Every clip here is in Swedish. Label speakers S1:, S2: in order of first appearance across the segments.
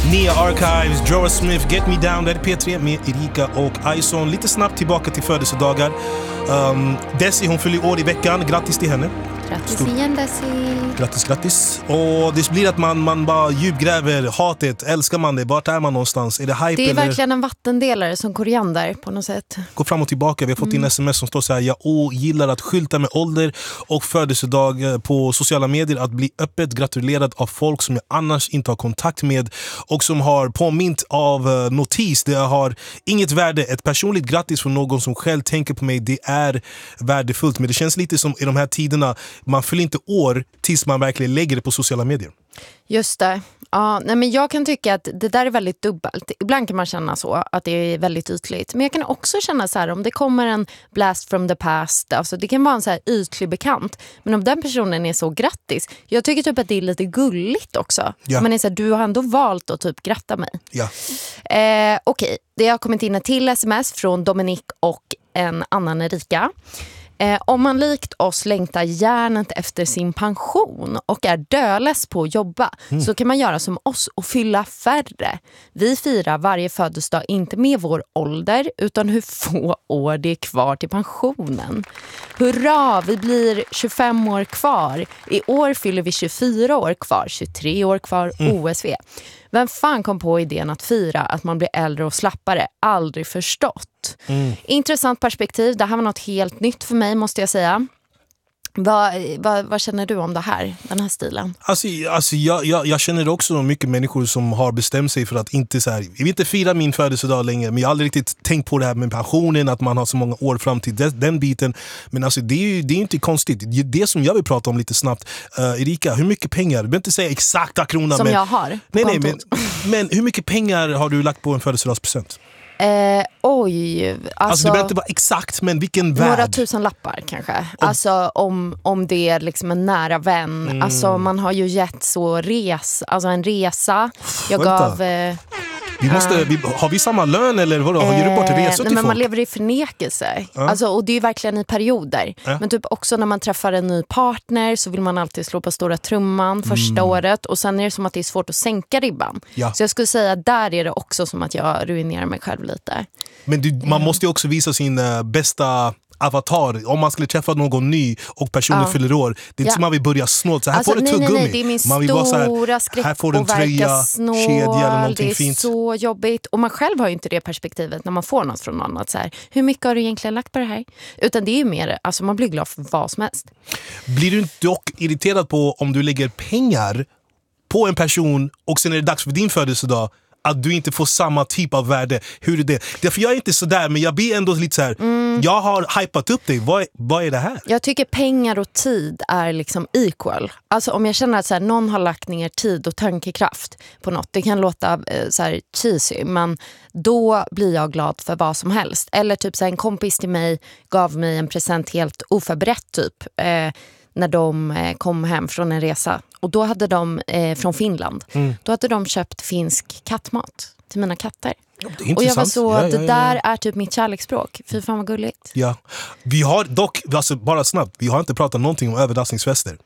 S1: Nia Archives, Jorah Smith, Get Me Down, där är P3 med Erika och Ison. Lite snabbt tillbaka till födelsedagar. Desi, hon fyller år i veckan. Grattis till henne.
S2: Grattis igen, Desi.
S1: Grattis. Och det blir att man bara djupgräver hatet. Älskar man det? Vart är man någonstans? Är det hype?
S2: Det är verkligen en vattendelare som koriander på något sätt.
S1: Gå fram och tillbaka. Vi har fått in sms som står så här: jag gillar att skylta med ålder och födelsedag på sociala medier. Att bli öppet gratulerad av folk som jag annars inte har kontakt med och som har påmint av notis. Det har inget värde. Ett personligt grattis från någon som själv tänker på mig, det är värdefullt. Men det känns lite som i de här tiderna, man fyller inte år tills man verkligen lägger det på sociala medier.
S2: Just det. Ja, nej, men jag kan tycka att det där är väldigt dubbelt. Ibland kan man känna så, att det är väldigt ytligt. Men jag kan också känna så här, om det kommer en blast from the past, alltså det kan vara en så här ytlig bekant. Men om den personen är så grattis, jag tycker typ att det är lite gulligt också.
S1: Ja.
S2: Man är så här, du har ändå valt att typ gratta mig.
S1: Ja.
S2: Okej, det har kommit in ett till sms från Dominik och en annan Erika. Om man likt oss längtar hjärnet efter sin pension och är döles på att jobba, så kan man göra som oss och fylla färre. Vi firar varje födelsedag inte med vår ålder utan hur få år det är kvar till pensionen. Hurra, vi blir 25 år kvar. I år fyller vi 24 år kvar, 23 år kvar, OSV. Vem fan kom på idén att fira att man blir äldre och slappare? Aldrig förstått. Intressant perspektiv. Det här var något helt nytt för mig, måste jag säga. Vad känner du om det här, den här stilen?
S1: Alltså jag känner också mycket människor som har bestämt sig för att inte så här, jag vill inte fira min födelsedag längre, men jag har aldrig riktigt tänkt på det här med pensionen, att man har så många år fram till den biten. Men alltså det är inte konstigt. Det är det som jag vill prata om lite snabbt. Erika, hur mycket pengar? Du behöver inte säga exakta kronor.
S2: Som jag har.
S1: Nej, men hur mycket pengar har du lagt på en födelsedagspresent?
S2: Alltså
S1: det behöver inte vara exakt, men vilken värld?
S2: Några tusen lappar kanske. Alltså om det är liksom en nära vän. Alltså man har ju gett så en resa. Jag gav...
S1: har vi samma lön eller vadå? Har du bort resor till
S2: men
S1: folk?
S2: man lever i förnekelse. Alltså, och det är ju verkligen i perioder. Men typ också när man träffar en ny partner så vill man alltid slå på stora trumman första året. Och sen är det som att det är svårt att sänka ribban. Ja. Så jag skulle säga att där är det också som att jag ruinerar mig själv lite.
S1: Men man måste ju också visa sin bästa avatar. Om man skulle träffa någon ny och personen fyller år, det är inte som man vill börja snålt. Så här får du tuggummi.
S2: Nej, det är min stora skräck
S1: här får du en tröja, kedja eller någonting fint.
S2: Det är så jobbigt. Och man själv har ju inte det perspektivet när man får något från någon. Att så här, hur mycket har du egentligen lagt på det här? Utan det är ju mer, alltså man blir glad för vad som helst. Blir
S1: du dock irriterad på om du lägger pengar på en person och sen är det dags för din födelsedag att du inte får samma typ av värde? Hur är det? Därför jag är inte sådär, men jag blir ändå lite så här. Jag har hypat upp dig. Vad är det här? Jag tycker pengar och tid är liksom equal. Alltså om jag känner att så här, någon har lagt ner tid och tankekraft på något, det kan låta så här cheesy, men då blir jag glad för vad som helst. Eller typ så här, en kompis till mig gav mig en present helt oförberett typ. När de kom hem från en resa. Och då hade de från Finland. Då hade de köpt finsk kattmat till mina katter. Ja, och jag var så, det där är typ mitt kärleksspråk. Fy fan vad gulligt. Ja. Vi har dock, alltså bara snabbt, vi har inte pratat någonting om överraskningsfester.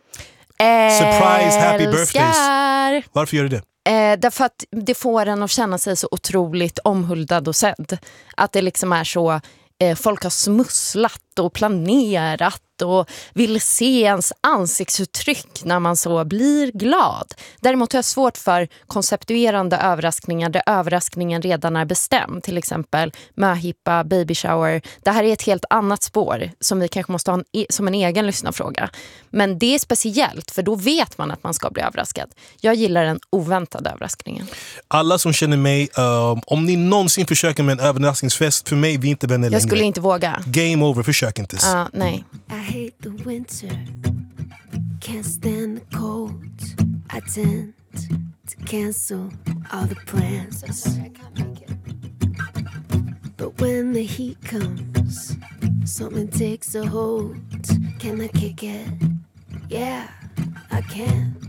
S1: Surprise, happy birthdays. Varför gör du det? Därför att det får en att känna sig så otroligt omhuldad och sedd. Att det liksom är så, folk har smusslat och planerat och vill se ens ansiktsuttryck när man så blir glad. Däremot har jag svårt för konceptuerande överraskningar där överraskningen redan är bestämd. Till exempel möhippa, baby shower. Det här är ett helt annat spår som vi kanske måste ha som en egen lyssnarfråga. Men det är speciellt, för då vet man att man ska bli överraskad. Jag gillar den oväntade överraskningen. Alla som känner mig, om ni någonsin försöker med en överraskningsfest, för mig, vi är inte vänner längre. Jag skulle inte våga. Game over, försök inte. Nej. I hate the winter, can't stand the cold. I tend to cancel all the plans. I'm sorry, I can't make it. But when the heat comes, something takes a hold. Can I kick it? Yeah, I can.